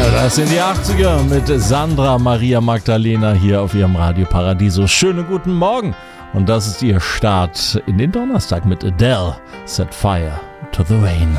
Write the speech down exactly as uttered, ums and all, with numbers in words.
Das sind die achtziger mit Sandra Maria Magdalena hier auf ihrem Radio Paradiso. Schönen guten Morgen. Und das ist ihr Start in den Donnerstag mit Adele, Set Fire to the Rain.